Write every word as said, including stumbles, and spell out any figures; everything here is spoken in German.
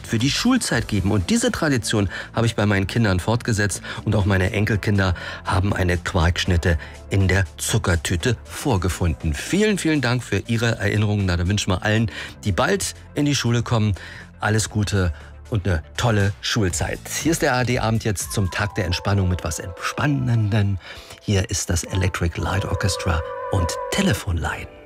für die Schulzeit geben. Und diese Tradition habe ich bei meinen Kindern fortgesetzt und auch meine Enkelkinder haben eine Quarkschnitte in der Zuckertüte vorgefunden. Vielen, vielen Dank für Ihre Erinnerungen. Na, da wünschen wir allen, die bald in die Schule kommen, alles Gute und eine tolle Schulzeit. Hier ist der A R D-Abend jetzt zum Tag der Entspannung mit was Entspannenden. Hier ist das Electric Light Orchestra und Telephone Line.